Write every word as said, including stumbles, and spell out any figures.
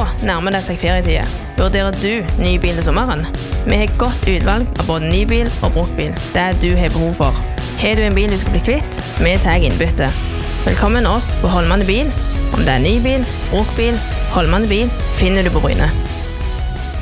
nærmer det seg ferietid. Vurderer du ny bil til sommeren? Vi har godt utvalg av både ny bil og brukt bil. Det du har behov for. Har du en bil du skal bli kvitt? Vi tar innbytte. Velkommen oss på Holmane Bil. Om det er ny bil, brukt bil, Holmane Bil finner du på Bryne.